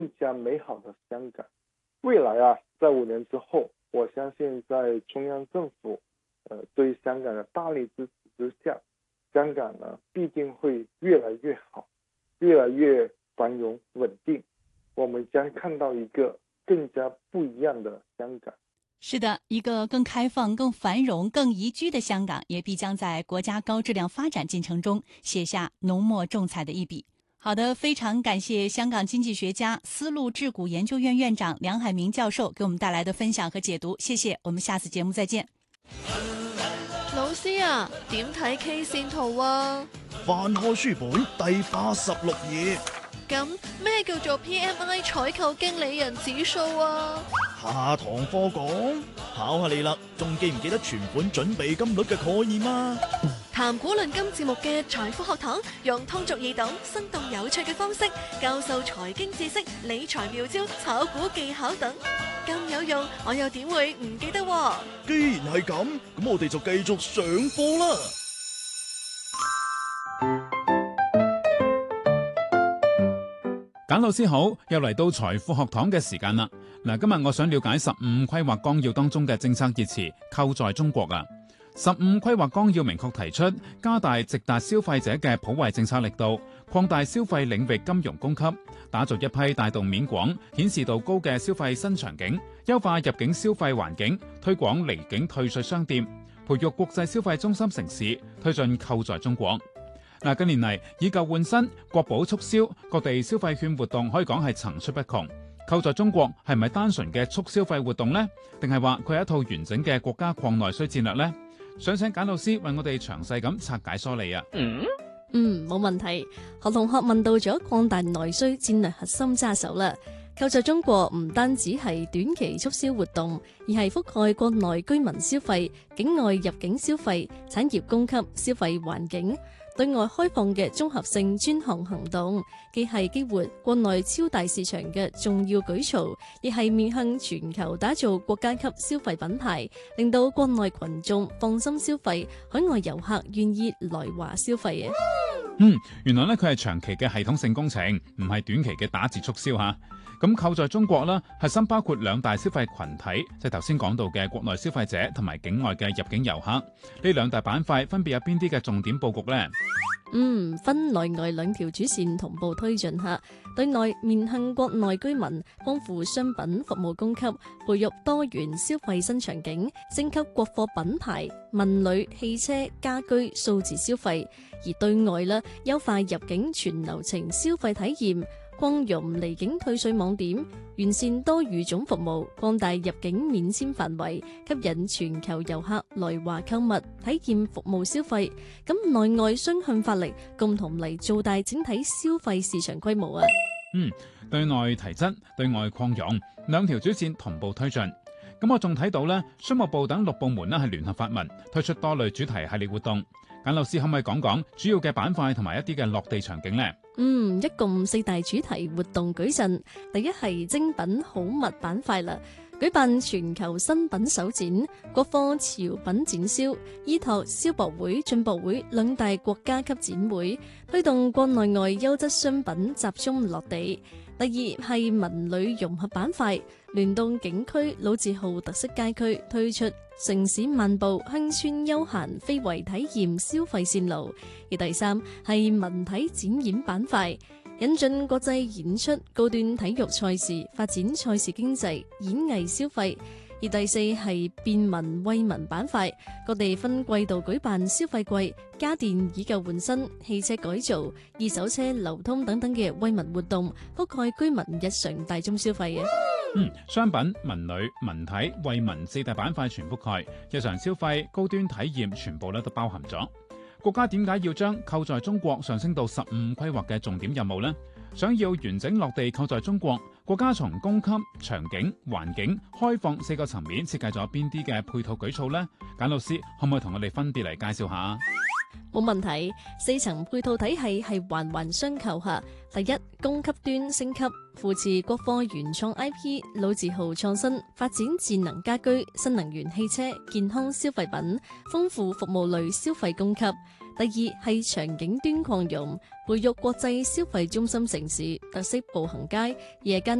更加美好的香港。未来在5年之后，我相信在中央政府对香港的大力支持之下，香港呢必定会越来越好，越来越繁荣稳定，我们将看到一个更加不一样的香港。 是的，一个更开放、更繁荣、更宜居的香港，也必将在国家高质量发展进程中写下浓墨重彩的一笔。好的，非常感謝香港經濟學家、絲路智谷研究院院長梁海明教授給我們帶來的分享和解讀，謝謝，我們下次節目再見。 老師啊，點睇 K 線圖啊？ 翻開書本第86頁。 咁咩叫做 PMI 採購經理人指數啊？ 下堂課講，考下你啦，仲記唔記得存款準備金率嘅概念啊？ 談股論金節目嘅財富學堂，用通俗易懂、生動有趣嘅方式教授財經知識、理財妙招、炒股技巧等，咁有用，我又點會唔記得喎？ 既然係咁，咁我哋就繼續上課啦。 簡老師好，又嚟到財富學堂嘅時間啦。嗱，今日我想了解15規劃綱要當中嘅政策熱詞扣在中國啊。15規劃綱要明確提出，加大直達消費者嘅普惠政策力度，擴大消費領域金融供給，打造一批帶動面廣、顯示度高嘅消費新場景，優化入境消費環境，推廣離境退稅商店，培育國際消費中心城市，推進扣在中國。近年嚟以舊換新，國寶促銷，各地消費券活動可以講係層出不窮。扣在中國係咪單純嘅促消費活動呢？定係話佢係一套完整嘅國家擴內需戰略呢？想請簡老師為我哋詳細咁拆解梳理啊。 冇問題。何同學問到咗擴大內需戰略核心揸手啦。扣在中國唔單止係短期促銷活動，而係覆蓋國內居民消費、境外入境消費、產業供給、消費環境。對外開放嘅綜合性專項行動，既係激活國內超大市場嘅重要舉措，亦係面向全球打造國家級消費品牌，令到國內群眾放心消費，海外遊客願意來華消費嘅。 原來咧佢係長期嘅系統性工程，唔係短期嘅打折促銷吓。咁扣在中國啦，核心包括兩大消費群體，即係頭先講到嘅國內消費者同埋境外嘅入境遊客。呢兩大板塊分別有邊啲嘅重點佈局呢？ 分內外兩條主線同步推進下。對內面向國內居民，豐富商品服務供給，培育多元消費新場景，升級國貨品牌、文旅、汽車、家居、數字消費；而對外啦，優化入境全流程消費體驗，擴容離境退稅網點，完善多語種服務，擴大入境免簽範圍，吸引全球遊客來華購物、體驗服務消費。咁內外雙向發力，共同嚟做大整體消費市場規模啊！ 對內提質，對外擴容，兩條主線同步推進。咁我仲睇到呢，商務部等6部門係聯合發文，推出多類主題系列活動。簡老師可唔可以講講主要嘅板塊同埋一啲嘅落地場景呢？ 一共4大主題活動舉陣。第一係精品好物板塊啦，舉辦全球新品首展、國貨潮品展銷，依託消博會、進博會兩大國家級展會，推動國內外優質商品集中落地。第二係文旅融合板塊，聯動景區、老字號特色街區，推出城市漫步、鄉村休閒非遺體驗消費線路。而第三係文體展演板塊，引進國際演出、高端體育賽事，發展賽事經濟、演藝消費。而第四係便民惠民板塊，各地分季度舉辦消費季、家電以舊換新、汽車改造、二手車流通等等嘅惠民活動，覆蓋居民日常大宗消費嘅。 商品、文旅、文體、惠民4大板塊全覆蓋，日常消費、高端體驗全部都包含咗。國家點解要將扣在中國上升到15規劃嘅重點任務呢？想要完整落地扣在中國，國家從供給、場景、環境、開放4個層面設計咗邊啲嘅配套舉措呢？簡老師可唔可以同我哋分別嚟介紹下？ 冇問題，4層配套體系係環環相扣下。第一，供給端升級，扶持國貨原創 IP、老字號創新，發展智能家居、新能源汽車、健康消費品，豐富服務類消費供給。第二係場景端擴容，培育國際消費中心城市，特色步行街、夜間